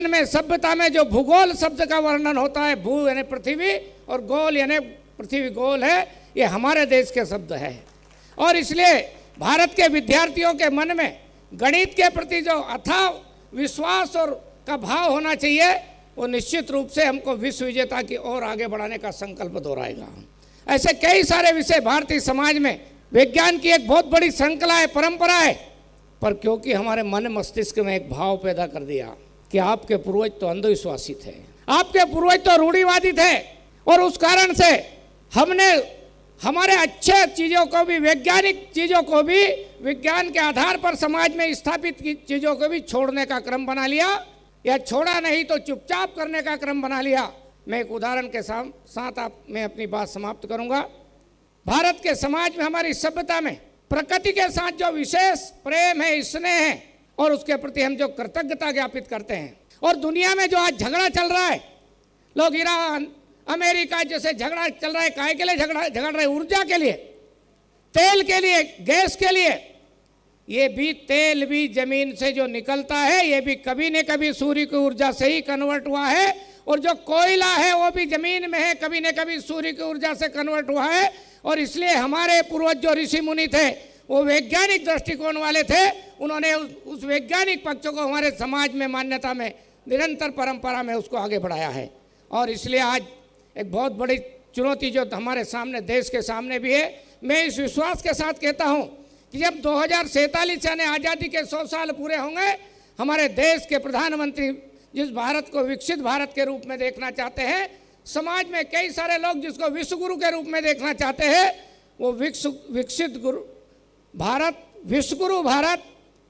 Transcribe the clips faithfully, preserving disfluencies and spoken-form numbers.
में सभ्यता में जो भूगोल शब्द का वर्णन होता है, भू यानी पृथ्वी और गोल यानी पृथ्वी गोल है, ये हमारे देश के शब्द है। और इसलिए भारत के विद्यार्थियों के मन में गणित के प्रति जो अथाह विश्वास और का भाव होना चाहिए, वो निश्चित रूप से हमको विश्व विजेता की ओर आगे बढ़ाने का संकल्प दोहराएगा। ऐसे कई सारे विषय भारतीय समाज में विज्ञान की एक बहुत बड़ी श्रृंखला है, परंपरा है, पर क्योंकि हमारे मन मस्तिष्क में एक भाव पैदा कर दिया कि आपके पूर्वज तो अंधविश्वासी थे, आपके पूर्वज तो रूढ़िवादी थे, और उस कारण से हमने हमारे अच्छे चीज़ों को भी, वैज्ञानिक चीज़ों को भी, विज्ञान के आधार पर समाज में स्थापित की चीज़ों को भी छोड़ने का क्रम बना लिया, या छोड़ा नहीं तो चुपचाप करने का क्रम बना लिया। मैं एक उदाहरण के साथ आप मैं अपनी बात समाप्त करूंगा। भारत के समाज में, हमारी सभ्यता में प्रकृति के साथ जो विशेष प्रेम है, स्नेह है, और उसके प्रति हम जो कृतज्ञता ज्ञापित करते हैं, और दुनिया में जो आज झगड़ा चल रहा है, लोग ईरान अमेरिका जैसे झगड़ा चल रहा है, काहे के लिए झगड़ा झगड़ रहे? ऊर्जा के लिए, तेल के लिए, गैस के लिए। ये भी तेल भी जमीन से जो निकलता है, ये भी कभी न कभी सूर्य की ऊर्जा से ही कन्वर्ट हुआ है, और जो कोयला है वो भी जमीन में है, कभी न कभी सूर्य की ऊर्जा से कन्वर्ट हुआ है। और इसलिए हमारे पूर्वज जो ऋषि मुनि थे, वो वैज्ञानिक दृष्टिकोण वाले थे, उन्होंने उस, उस वैज्ञानिक पक्षों को हमारे समाज में, मान्यता में, निरंतर परंपरा में उसको आगे बढ़ाया है। और इसलिए आज एक बहुत बड़ी चुनौती जो हमारे सामने, देश के सामने भी है, मैं इस विश्वास के साथ कहता हूं कि जब दो हज़ार सैंतालीस यानी आज़ादी के सौ साल पूरे होंगे, हमारे देश के प्रधानमंत्री जिस भारत को विकसित भारत के रूप में देखना चाहते हैं, समाज में कई सारे लोग जिसको विश्व गुरु के रूप में देखना चाहते हैं, वो विकसित गुरु भारत, विश्व गुरु भारत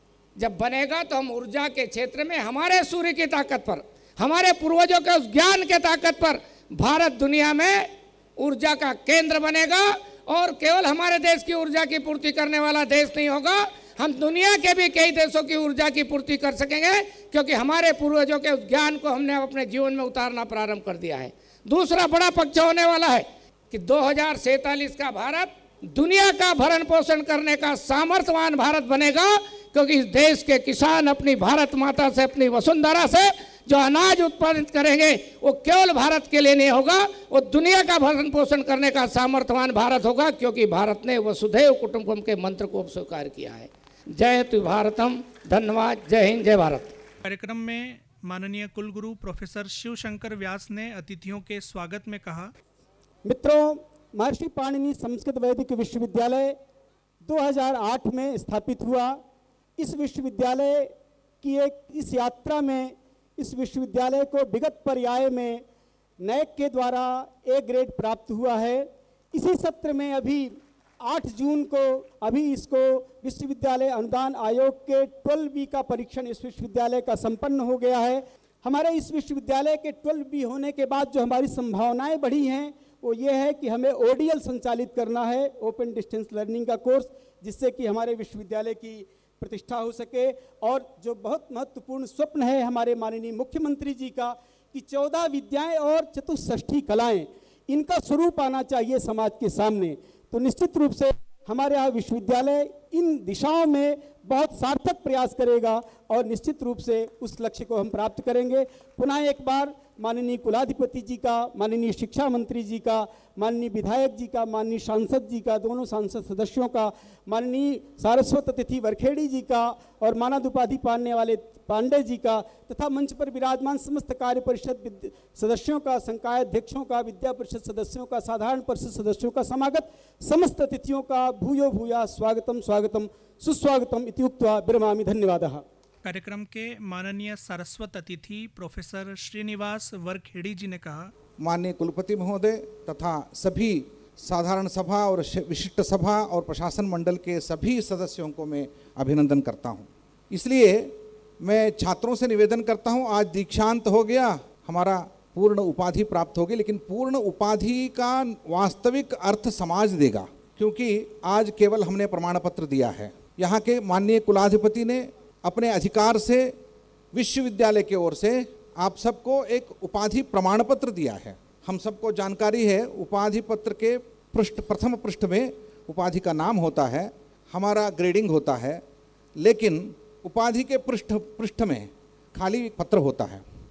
जब बनेगा तो हम ऊर्जा के क्षेत्र में हमारे सूर्य की ताकत पर, हमारे पूर्वजों के उस ज्ञान के ताकत पर भारत दुनिया में ऊर्जा का केंद्र बनेगा। और केवल हमारे देश की ऊर्जा की पूर्ति करने वाला देश नहीं होगा, हम दुनिया के भी कई देशों की ऊर्जा की पूर्ति कर सकेंगे, क्योंकि हमारे पूर्वजों के उस ज्ञान को हमने अपने जीवन में उतारना प्रारंभ कर दिया है। दूसरा बड़ा पक्ष होने वाला है कि दो हज़ार सैंतालीस का भारत दुनिया का भरण पोषण करने का सामर्थ्यवान भारत बनेगा, क्योंकि इस देश के किसान अपनी भारत माता से, अपनी वसुंधरा से जो अनाज उत्पादित करेंगे, वो केवल भारत के लिए नहीं होगा, वो दुनिया का भरण पोषण करने का सामर्थ्यवान भारत होगा, क्योंकि भारत ने वसुधैव कुटुंबकम के मंत्र को स्वीकार किया है। जय तु भारतम। धन्यवाद। जय हिंद, जय भारत। कार्यक्रम में माननीय कुलगुरु प्रोफेसर शिव शंकर व्यास ने अतिथियों के स्वागत में कहा, मित्रों, महर्षि पाणिनि संस्कृत वैदिक विश्वविद्यालय दो हज़ार आठ में स्थापित हुआ। इस विश्वविद्यालय की एक इस यात्रा में इस विश्वविद्यालय को विगत पर्याय में नैक के द्वारा ए ग्रेड प्राप्त हुआ है। इसी सत्र में अभी आठ जून को अभी इसको विश्वविद्यालय अनुदान आयोग के बारह बी का परीक्षण इस विश्वविद्यालय का संपन्न हो गया है। हमारे इस विश्वविद्यालय के बारह बी होने के बाद जो हमारी संभावनाएं बढ़ी हैं, वो ये है कि हमें ओडीएल संचालित करना है, ओपन डिस्टेंस लर्निंग का कोर्स, जिससे कि हमारे विश्वविद्यालय की प्रतिष्ठा हो सके। और जो बहुत महत्वपूर्ण स्वप्न है हमारे माननीय मुख्यमंत्री जी का कि चौदह विद्याएं और चतुष्षष्ठी कलाएं, इनका स्वरूप आना चाहिए समाज के सामने। तो निश्चित रूप से हमारे यहाँ विश्वविद्यालय इन दिशाओं में बहुत सार्थक प्रयास करेगा, और निश्चित रूप से उस लक्ष्य को हम प्राप्त करेंगे। पुनः एक बार माननीय कुलाधिपति जी का, माननीय शिक्षा मंत्री जी का, माननीय विधायक जी का, माननीय सांसद जी का, दोनों सांसद सदस्यों का, माननीय सारस्वत अतिथि वरखेड़ी जी का, और मानद उपाधि पाने वाले पांडे जी का, तथा मंच पर विराजमान समस्त कार्य परिषद सदस्यों का, संकाय अध्यक्षों का, विद्या परिषद सदस्यों का, साधारण परिषद सदस्यों का, समागत समस्त अतिथियों का भूयो भूया स्वागतम स्वागतम सुस्वागतम इति उक्त्वा विरमामि। धन्यवादः। कार्यक्रम के माननीय सारस्वत अतिथि प्रोफेसर श्रीनिवास वरखेड़ी जी ने कहा, माननीय कुलपति महोदय तथा सभी साधारण सभा और विशिष्ट सभा और प्रशासन मंडल के सभी सदस्यों को मैं अभिनंदन करता हूं। इसलिए मैं छात्रों से निवेदन करता हूं, आज दीक्षांत हो गया, हमारा पूर्ण उपाधि प्राप्त होगी, लेकिन पूर्ण उपाधि का वास्तविक अर्थ समाज देगा, क्योंकि आज केवल हमने प्रमाण पत्र दिया है। यहाँ के माननीय कुलाधिपति ने अपने अधिकार से विश्वविद्यालय की ओर से आप सबको एक उपाधि प्रमाण पत्र दिया है। हम सबको जानकारी है, उपाधि पत्र के पृष्ठ प्रथम पृष्ठ में उपाधि का नाम होता है, हमारा ग्रेडिंग होता है, लेकिन उपाधि के पृष्ठ पृष्ठ में खाली पत्र होता है।